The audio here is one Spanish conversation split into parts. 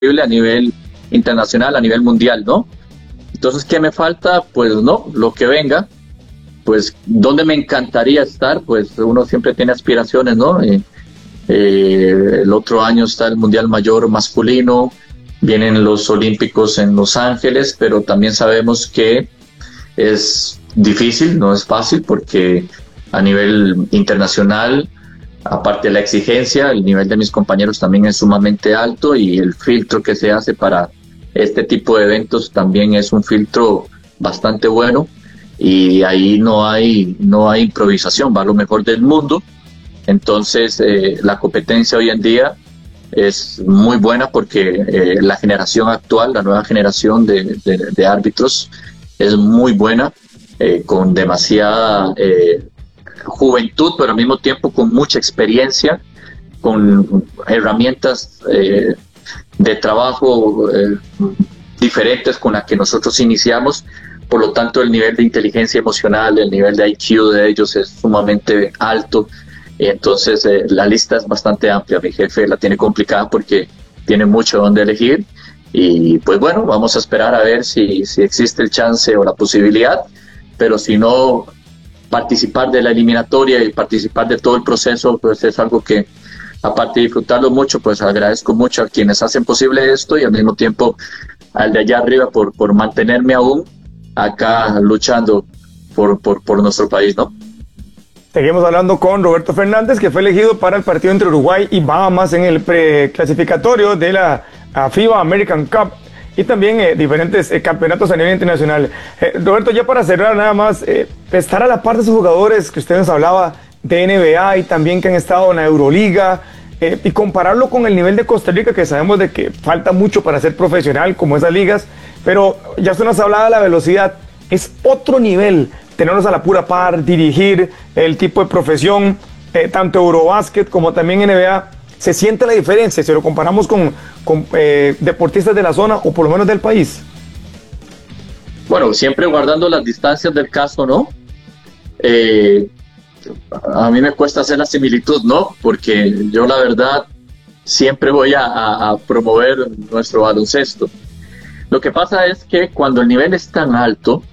a nivel internacional, a nivel mundial, ¿no? Entonces, ¿qué me falta? Pues no, lo que venga. Pues, ¿dónde me encantaría estar? Pues uno siempre tiene aspiraciones, ¿no? El otro año está el Mundial Mayor masculino, vienen los Olímpicos en Los Ángeles, pero también sabemos que es difícil, no es fácil, porque a nivel internacional, aparte de la exigencia, el nivel de mis compañeros también es sumamente alto, y el filtro que se hace para este tipo de eventos también es un filtro bastante bueno, y ahí no hay improvisación, va lo mejor del mundo. Entonces la competencia hoy en día es muy buena, porque la generación actual, la nueva generación de árbitros es muy buena, con demasiada juventud, pero al mismo tiempo con mucha experiencia, con herramientas de trabajo diferentes con las que nosotros iniciamos. Por lo tanto, el nivel de inteligencia emocional, el nivel de IQ de ellos es sumamente alto. Entonces la lista es bastante amplia. Mi jefe la tiene complicada porque tiene mucho donde elegir, y pues bueno, vamos a esperar a ver si existe el chance o la posibilidad, pero si no, participar de la eliminatoria y participar de todo el proceso, pues es algo que, aparte de disfrutarlo mucho, pues agradezco mucho a quienes hacen posible esto, y al mismo tiempo al de allá arriba por mantenerme aún acá luchando por nuestro país, ¿no? Seguimos hablando con Roberto Fernández, que fue elegido para el partido entre Uruguay y Bahamas en el preclasificatorio de la FIBA American Cup, y también diferentes campeonatos a nivel internacional. Roberto, ya para cerrar nada más, estar a la par de esos jugadores que usted nos hablaba de NBA y también que han estado en la Euroliga, y compararlo con el nivel de Costa Rica, que sabemos de que falta mucho para ser profesional como esas ligas, pero ya usted nos hablaba de la velocidad, es otro nivel tenerlos a la pura par, dirigir el tipo de profesión, tanto Eurobásquet como también NBA. ¿Se siente la diferencia si lo comparamos con deportistas de la zona o por lo menos del país? Bueno, siempre guardando las distancias del caso, ¿no? A mí me cuesta hacer la similitud, ¿no? Porque yo, la verdad, siempre voy a promover nuestro baloncesto. Lo que pasa es que cuando el nivel es tan alto,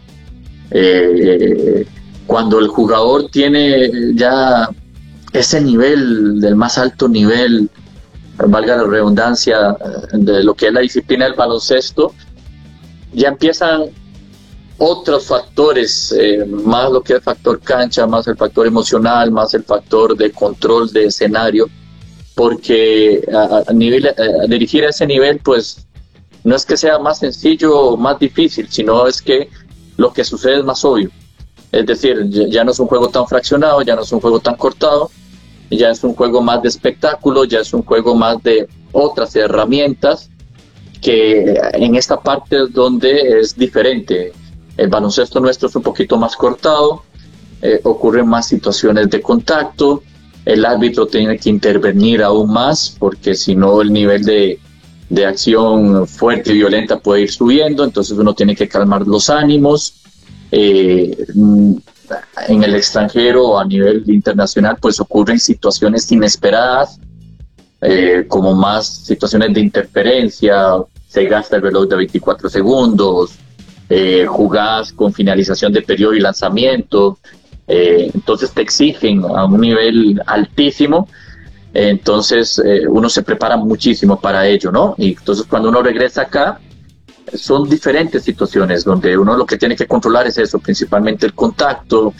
cuando el jugador tiene ya ese nivel, del más alto nivel, valga la redundancia, de lo que es la disciplina del baloncesto, ya empiezan otros factores, más lo que es el factor cancha, más el factor emocional, más el factor de control de escenario, porque a dirigir a ese nivel, pues no es que sea más sencillo o más difícil, sino es que lo que sucede es más obvio. Es decir, ya no es un juego tan fraccionado, ya no es un juego tan cortado, ya es un juego más de espectáculo, ya es un juego más de otras herramientas, que en esta parte es donde es diferente. El baloncesto nuestro es un poquito más cortado, ocurren más situaciones de contacto, el árbitro tiene que intervenir aún más, porque si no el nivel de acción fuerte y violenta puede ir subiendo, entonces uno tiene que calmar los ánimos. En el extranjero o a nivel internacional, pues ocurren situaciones inesperadas, como más situaciones de interferencia, se gasta el reloj de 24 segundos, jugadas con finalización de periodo y lanzamiento, entonces te exigen a un nivel altísimo. Entonces uno se prepara muchísimo para ello, ¿no? Y entonces cuando uno regresa acá, son diferentes situaciones donde uno lo que tiene que controlar es eso, principalmente el contacto,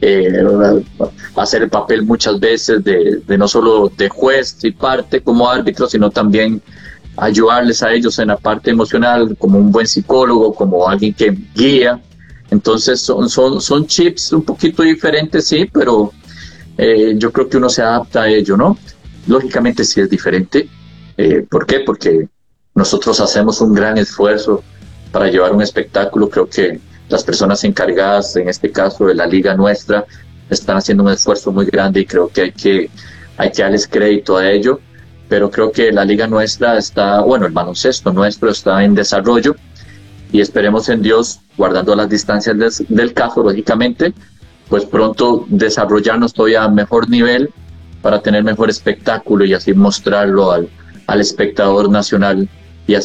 hacer el papel muchas veces de no solo de juez y parte como árbitro, sino también ayudarles a ellos en la parte emocional, como un buen psicólogo, como alguien que guía. Entonces son chips un poquito diferentes, sí, pero yo creo que uno se adapta a ello, ¿no? Lógicamente sí es diferente. ¿Por qué? Porque nosotros hacemos un gran esfuerzo para llevar un espectáculo. Creo que las personas encargadas, en este caso de la liga nuestra, están haciendo un esfuerzo muy grande, y creo que hay que darles crédito a ello. Pero creo que la liga nuestra está, bueno, el baloncesto nuestro está en desarrollo, y esperemos en Dios, guardando las distancias del caso, lógicamente, pues pronto desarrollarnos todavía a mejor nivel para tener mejor espectáculo y así mostrarlo al espectador nacional